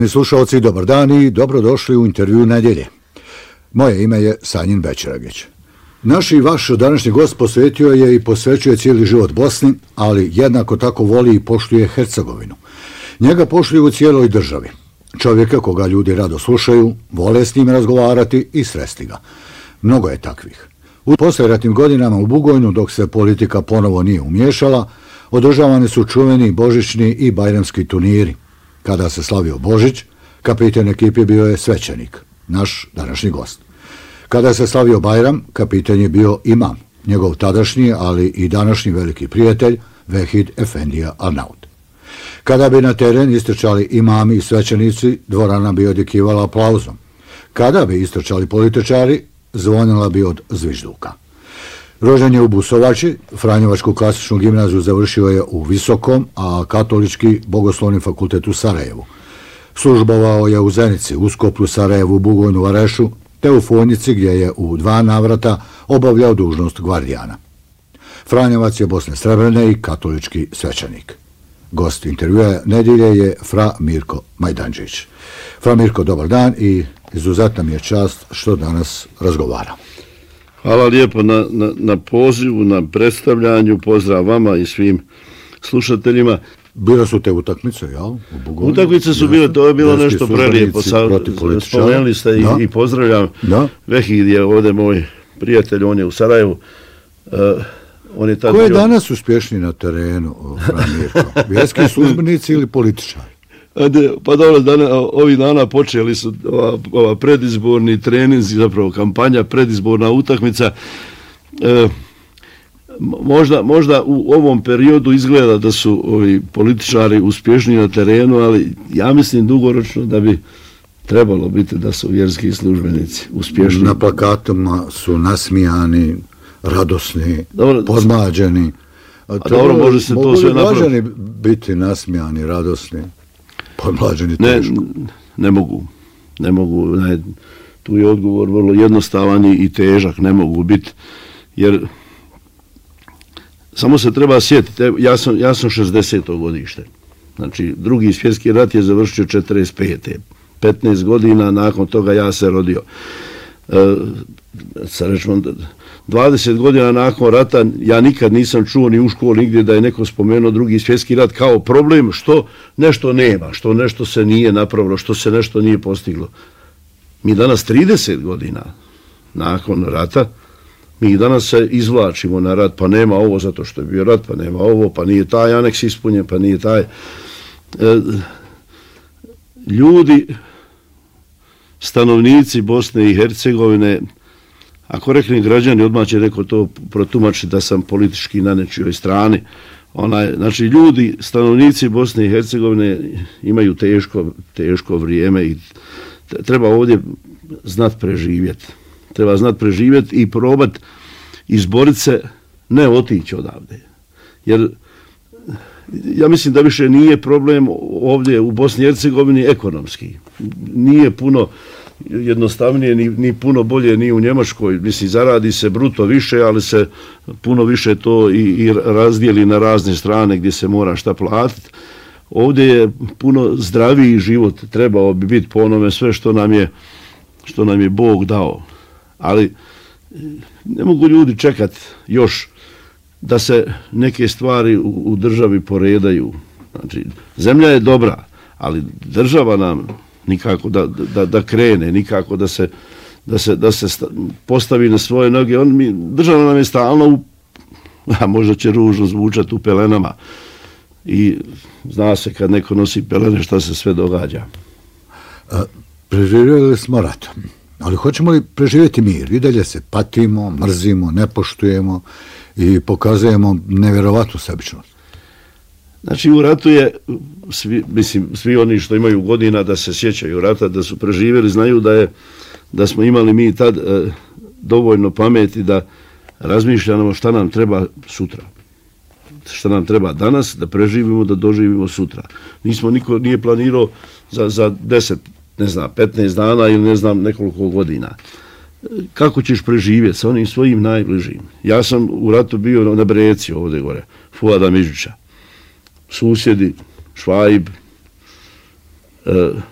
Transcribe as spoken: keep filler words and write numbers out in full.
Slušalci, dobar dan i dobrodošli u intervju nedjelje. Moje ime je Sanjin Bećaragić. Naš i vaš današnji gost posvetio je i posvećuje cijeli život Bosni, ali jednako tako voli i poštuje Hercegovinu. Njega poštuju u cijeloj državi. Čovjeka koga ljudi rado slušaju, vole s njim razgovarati i sresti ga. Mnogo je takvih. U poslijeratnim godinama u Bugojnu, dok se politika ponovo nije umiješala, održavani su čuveni božićni i bajramski turniri. Kada se slavio Božić, kapiten ekipe bio je svećenik, naš današnji gost. Kada se slavio Bajram, kapiten je bio imam, njegov tadašnji, ali i današnji veliki prijatelj, Vehid Efendija Arnaut. Kada bi na teren istrčali imami i svećenici, dvorana bi odjekivala aplauzom. Kada bi istrčali političari, zvonila bi od zvižduka. Rođen je u Busovači, Franjevačku klasičnu gimnaziju završio je u Visokom, a katolički bogoslovni fakultet u Sarajevu. Službovao je u Zenici, Uskoplju, Sarajevu, Bugojnu, Varešu, te u Fonjici gdje je u dva navrata obavljao dužnost gvardijana. Franjevac je Bosne Srebrene i katolički svećenik. Gost intervjua nedjelje je Fra Mirko Majdanđić. Fra Mirko, dobar dan i izuzetna mi je čast što danas razgovaramo. Hvala lijepo na, na, na pozivu, na predstavljanju, pozdrav vama i svim slušateljima. Bile su te utakmice, jel? U Bugojnu. Utakmice su bile, to je bilo nešto prelijepo. Spomenuli ste i, i pozdravljam. Da. Vehid je ovdje moj prijatelj, on je u Sarajevu. Uh, on je tad Ko je bio... danas uspješniji na terenu, Mirko? Vjerski službenici ili političari? Pa dobro, dana, ovih dana počeli su ova, ova predizborni treninzi, zapravo kampanja, predizborna utakmica. E, možda, možda u ovom periodu izgleda da su ovi političari uspješni na terenu, ali ja mislim dugoročno da bi trebalo biti da su vjerski službenici uspješni. Na plakatima su nasmijani, radosni, dobro, podmlađeni. A dobro, može se to sve napraviti. Mogu li građani biti nasmijani, radosni? Ne, ne mogu, ne mogu, ne, tu je odgovor vrlo jednostavan i težak, ne mogu biti, jer samo se treba sjetiti, ja sam, ja sam šezdeseto godište, znači drugi svjetski rat je završio četrdeset pete petnaest godina nakon toga ja se rodio. E, sa rečemo, dvadeset godina nakon rata ja nikad nisam čuo ni u školi nigdje da je neko spomenuo drugi svjetski rat kao problem što nešto nema, što nešto se nije napravilo, što se nešto nije postiglo. Mi danas trideset godina nakon rata, mi danas se izvlačimo na rat, pa nema ovo zato što je bio rat, pa nema ovo, pa nije taj aneks ispunjen, pa nije taj. E, ljudi, stanovnici Bosne i Hercegovine, ako rekli građani, odmah će neko to protumačiti da sam politički na nečijoj strani. Onaj, znači, ljudi, stanovnici Bosne i Hercegovine imaju teško, teško vrijeme i treba ovdje znat preživjeti. Treba znat preživjeti i probati izboriti se, ne otići odavde. Jer ja mislim da više nije problem ovdje u Bosni i Hercegovini ekonomski. Nije puno jednostavnije, ni, ni puno bolje ni u Njemačkoj. Mislim, zaradi se bruto više, ali se puno više to i, i razdijeli na razne strane gdje se mora šta platiti. Ovdje je puno zdraviji život, trebao bi biti po onome sve što nam je, što nam je Bog dao. Ali ne mogu ljudi čekati još da se neke stvari u, u državi poredaju. Znači, zemlja je dobra, ali država nam nikako da, da, da krene, nikako da se, da se, da se postavi na svoje noge. On, mi, država nam je stalno, u, a možda će ružno zvučati, u pelenama. I zna se kad neko nosi pelene šta se sve događa. A, preživjeli smo rat, ali hoćemo li preživjeti mir? I dalje se patimo, mrzimo, ne poštujemo i pokazujemo nevjerovatnu sebičnost. Znači, u ratu je, svi, mislim, svi oni što imaju godina da se sjećaju rata, da su preživjeli, znaju da je, da smo imali mi tad e, dovoljno pameti da razmišljamo šta nam treba sutra. Šta nam treba danas, da preživimo, da doživimo sutra. Nismo, niko nije planirao za, za deset, ne znam, petnaest dana ili ne znam, nekoliko godina. Kako ćeš preživjeti sa onim svojim najbližim? Ja sam u ratu bio na Breci ovdje gore, Fuada Miđuća. Susjedi, Švajb, e,